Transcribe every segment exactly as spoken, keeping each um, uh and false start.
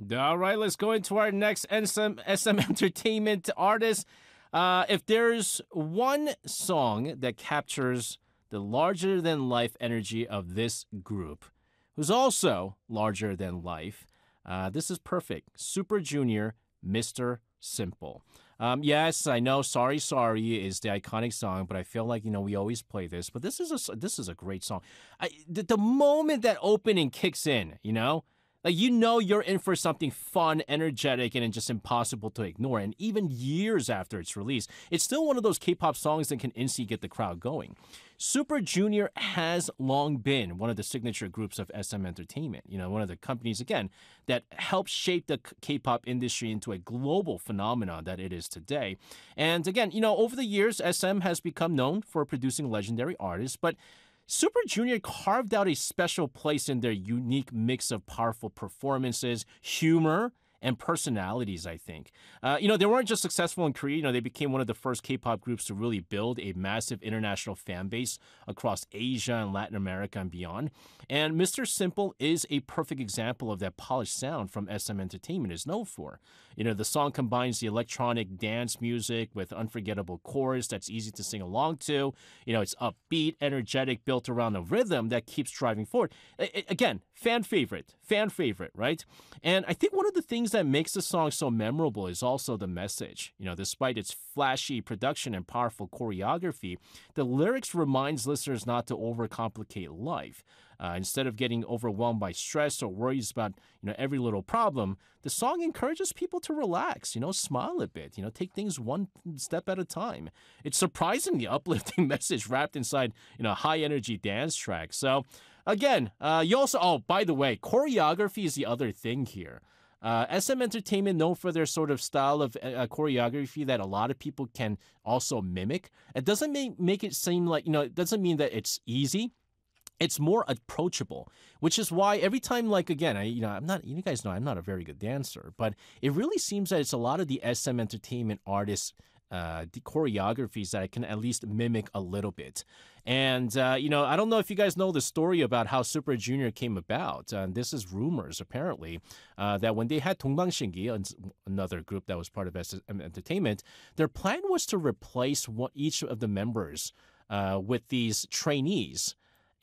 All right, let's go into our next S M, S M Entertainment artist. Uh, if there's one song that captures the larger than life energy of this group, who's also larger than life, uh, this is perfect. Super Junior, Mister Simple. Um, yes, I know "Sorry Sorry" is the iconic song, but I feel like you know we always play this. But this is a this is a great song. I, the, the moment that opening kicks in, you know. Like, you know you're in for something fun, energetic, and just impossible to ignore. And even years after its release, it's still one of those K-pop songs that can instantly get the crowd going. Super Junior has long been one of the signature groups of S M Entertainment. You know, one of the companies, again, that helped shape the K-pop industry into a global phenomenon that it is today. And again, you know, over the years, S M has become known for producing legendary artists, but Super Junior carved out a special place in their unique mix of powerful performances, humor, and personalities, I think. Uh, you know, they weren't just successful in Korea. You know, they became one of the first K-pop groups to really build a massive international fan base across Asia and Latin America and beyond. And Mister Simple is a perfect example of that polished sound from S M Entertainment is known for. You know, the song combines the electronic dance music with unforgettable chorus that's easy to sing along to. You know, it's upbeat, energetic, built around a rhythm that keeps driving forward. I- I- again, fan favorite, fan favorite, right? And I think one of the things that makes the song so memorable is also the message. You know, despite its flashy production and powerful choreography, the lyrics reminds listeners not to overcomplicate life. Uh, instead of getting overwhelmed by stress or worries about, you know, every little problem, the song encourages people to relax, you know, smile a bit, you know, take things one step at a time. It's surprisingly uplifting message wrapped inside, you know, high energy dance track. So again, uh, you also, oh, by the way, choreography is the other thing here. Uh, S M Entertainment, known for their sort of style of uh, choreography that a lot of people can also mimic. It doesn't make, make it seem like, you know, it doesn't mean that it's easy. It's more approachable, which is why every time, like, again, I, you know, I'm not, you guys know I'm not a very good dancer, but it really seems that it's a lot of the S M Entertainment artists, uh, the choreographies that I can at least mimic a little bit. And, uh, you know, I don't know if you guys know the story about how Super Junior came about. Uh, this is rumors, apparently, uh, that when they had Dongbang another group that was part of S M Entertainment, their plan was to replace one, each of the members uh, with these trainees.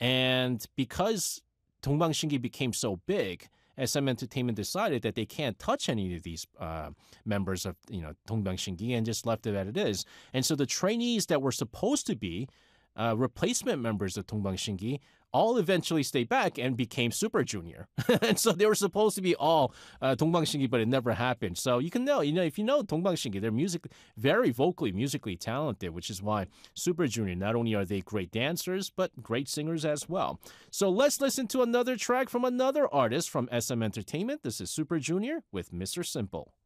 And because Dongbang became so big, S M Entertainment decided that they can't touch any of these uh, members of, you know, Dongbang and just left it as it is. And so the trainees that were supposed to be uh, replacement members of Dongbang all eventually stayed back and became Super Junior. And so they were supposed to be all uh, Dongbang, but it never happened. So you can know, you know, if you know Dongbang, they're music very vocally, musically talented, which is why Super Junior, not only are they great dancers, but great singers as well. So let's listen to another track from another artist from S M Entertainment. This is Super Junior with Mister Simple.